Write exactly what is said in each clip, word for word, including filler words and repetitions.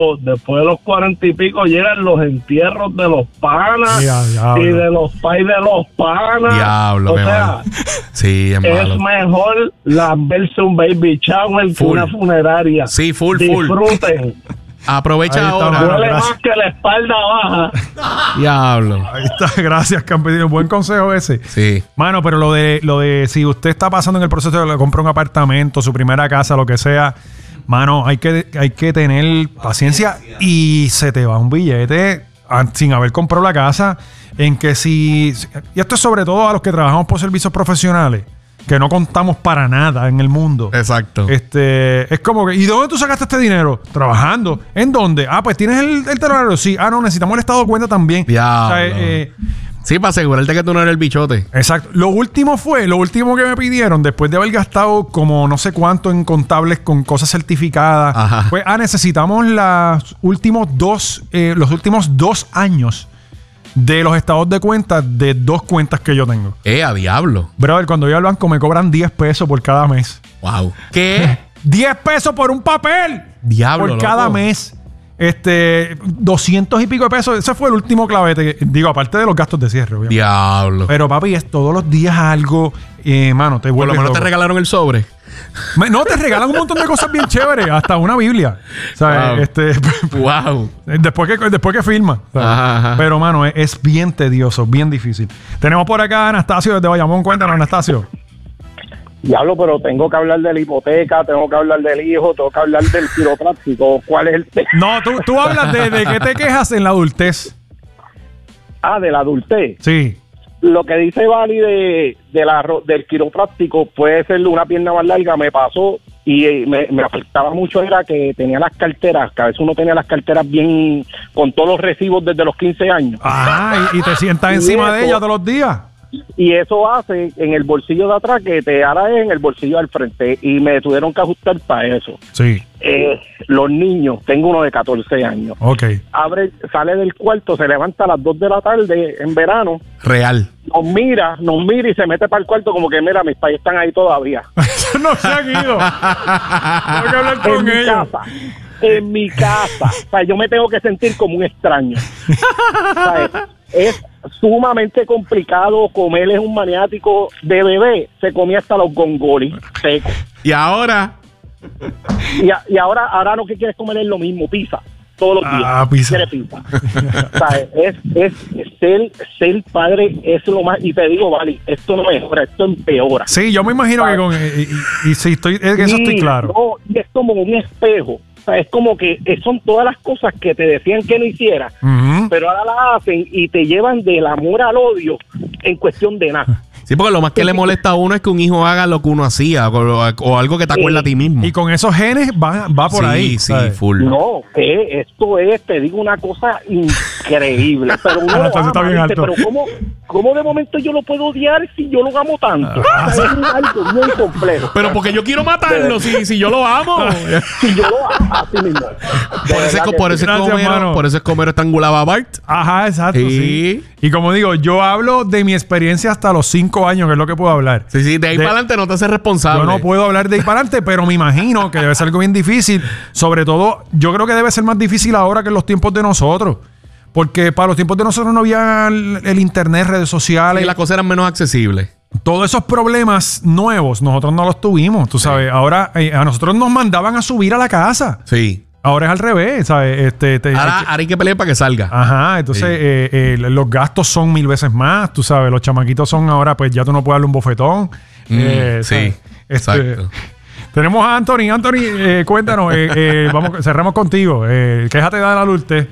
después de los cuarenta y pico llegan los entierros de los panas Dia, y de los pais de los panas. Diablo, o me sea, malo. Sí, es, es malo. mejor la verse un baby shower que Full. una funeraria. Sí, full, full. Disfruten. Aprovecha Ahí está, ahora. mano. Duele gracias. más que la espalda baja. Diablo. Ahí está, gracias, Campesino. Buen consejo ese. Sí. Mano, pero lo de, lo de si usted está pasando en el proceso de comprar un apartamento, su primera casa, lo que sea, mano, hay que, hay que tener paciencia y se te va un billete a- sin haber comprado la casa. En que si. Y esto es sobre todo a los que trabajamos por servicios profesionales, que no contamos para nada en el mundo. Exacto. Este, es como que, ¿y dónde tú sacaste este dinero? Trabajando. ¿En dónde? Ah, pues tienes el, el talonario. Sí. Ah, no, necesitamos el estado de cuenta también. Diablo. O sea, eh, Sí, para asegurarte que tú no eres el bichote. exacto. Lo último fue, lo último que me pidieron, después de haber gastado como no sé cuánto en contables con cosas certificadas, Ajá. pues, ah, necesitamos las últimos dos, eh, los últimos dos años de los estados de cuenta de dos cuentas que yo tengo. Eh, a diablo. Brother, cuando voy al banco me cobran diez pesos por cada mes. Wow. ¿Qué? diez pesos por un papel. Diablo, Por cada loco. mes. Este, doscientos y pico de pesos. Ese fue el último clavete. que- Digo, aparte de los gastos de cierre, obviamente. Diablo. Pero papi, es todos los días algo. Eh, mano, te Por lo vuelves menos te loco. regalaron el sobre. Me- No, te regalan un montón de cosas bien chéveres. Hasta una Biblia. ¿Sabes? Wow. Este, Wow. después que, después que firma. ¿sabes? Ajá, ajá. Pero, mano, es, es bien tedioso, bien difícil. Tenemos por acá a Anastasio desde Bayamón. Cuéntanos, Anastasio. Diablo, pero tengo que hablar de la hipoteca, tengo que hablar del hijo, tengo que hablar del quiropráctico. ¿Cuál es el tema? No, tú, tú hablas de, de qué te quejas en la adultez. Ah, de la adultez. Sí. Lo que dice Vali de, de la, ro- del quiropráctico puede ser una pierna más larga, me pasó y eh, me, me afectaba mucho era que tenía las carteras, que a veces uno tenía las carteras bien con todos los recibos desde los quince años. Ajá, y, y te sientas Y encima de eso- ella todos los días. Y eso hace en el bolsillo de atrás que te hará en el bolsillo del frente y me tuvieron que ajustar para eso. Sí. Eh, los niños, tengo uno de catorce años, Ok. abre, sale del cuarto, se levanta a las dos de la tarde en verano, Real. nos mira, nos mira y se mete para el cuarto como que mira, mis pais están ahí todavía. No se han ido. Tengo que hablar En con mi ellos. casa, en mi casa. O sea, yo me tengo que sentir como un extraño. O sea, es, es sumamente complicado comer, es un maniático. De bebé se comía hasta los gongolis secos. Y ahora. Y, a- y ahora, ahora lo que quieres comer es lo mismo, pizza. Todos los días. Ah, pizza. Quiere pizza. O sea, es, es, es ser, ser padre es lo más. Y te digo, Vali, esto no mejora, esto empeora. Sí, yo me imagino que con. Y, y, y sí, estoy, es que eso Sí, estoy claro. no, y es como un espejo. O sea, es como que eh, son todas las cosas que te decían que no hicieras, Ujú. pero ahora las hacen y te llevan del amor al odio en cuestión de nada. Sí, porque lo más que le molesta a uno es que un hijo haga lo que uno hacía o, o algo que te acuerda a ti mismo. Y con esos genes va, va por sí, ahí. sí, ¿sabes? full. No, eh, esto es, te digo una cosa increíble. Pero uno Ah, lo entonces está ama, bien ¿viste? alto. Pero ¿cómo, ¿cómo de momento yo lo puedo odiar si yo lo amo tanto? Ah, O sea, es algo muy complejo. Pero porque yo quiero matarlo si, si yo lo amo. Si yo lo amo, así mismo. De Por eso, verdad es- que por sí. eso es Gracias, comer, mano. por eso es comer estrangulaba a Bart. Ajá, exacto. Sí. Sí. Y como digo, yo hablo de mi experiencia hasta los cinco años, que es lo que puedo hablar. Sí, sí, de ahí De- para adelante no te haces responsable. Yo no puedo hablar de ahí para adelante, pero me imagino que debe ser algo bien difícil. Sobre todo, yo creo que debe ser más difícil ahora que en los tiempos de nosotros. Porque para los tiempos de nosotros no había el, el internet, redes sociales. Y las cosas eran menos accesibles. Todos esos problemas nuevos, nosotros no los tuvimos, tú sabes. Ahora, eh, a nosotros nos mandaban a subir a la casa. Sí. Ahora es al revés, ¿sabes? Este, te- Ahora, hay que- ahora hay que pelear para que salga. Ajá, entonces Sí. eh, eh, los gastos son mil veces más, tú sabes. Los chamaquitos son ahora, pues ya tú no puedes darle un bofetón. Mm, Eh, sí, ¿sabes? Este, exacto. Tenemos a Anthony. Anthony, eh, cuéntanos, eh, eh, vamos, cerremos contigo. Eh, quéjate de la adultez.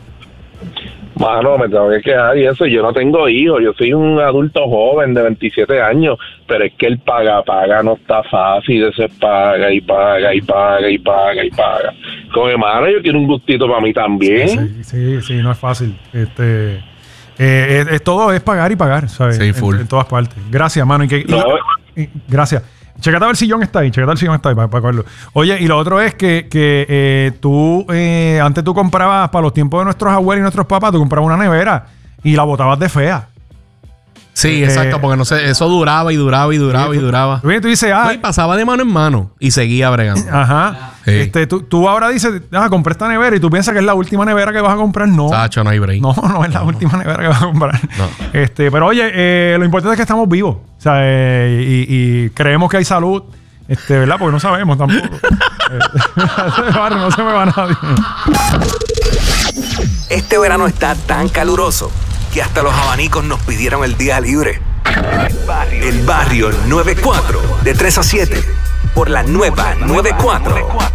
Mano, me tengo que quedar y eso, yo no tengo hijos, yo soy un adulto joven de veintisiete años, pero es que el paga, paga no está fácil, ese paga y paga y paga y paga y paga. Como hermano, yo quiero un gustito para mí también. Sí, sí, sí, no es fácil. Este, eh, es, es todo es pagar y pagar, ¿sabes? Sí, full. En, en todas partes. Gracias, mano. Y que, y No. la- y- gracias. Checate a ver si John está ahí. Checate a ver si John está ahí para, para cogerlo. Oye, y lo otro es que, que eh, tú, eh, antes tú comprabas, para los tiempos de nuestros abuelos y nuestros papás, tú comprabas una nevera y la botabas de fea. Sí, Eh, exacto, porque no sé, eso duraba y duraba y duraba y duraba. Tú, tú dices, ah, No, y pasaba de mano en mano y seguía bregando. ajá. Sí. Este, tú, tú ahora dices, ah, compré esta nevera y tú piensas que es la última nevera que vas a comprar. No. Sacho, no hay break. No, no es la última nevera que vas a comprar. No. Este, pero oye, eh, lo importante es que estamos vivos. O sea, eh, y, y creemos que hay salud. Este, ¿verdad? Porque no sabemos tampoco. eh, no se me va nadie. Este verano está tan caluroso que hasta los abanicos nos pidieron el día libre. El Barrio noventa y cuatro, de tres a siete, por la nueva noventa y cuatro.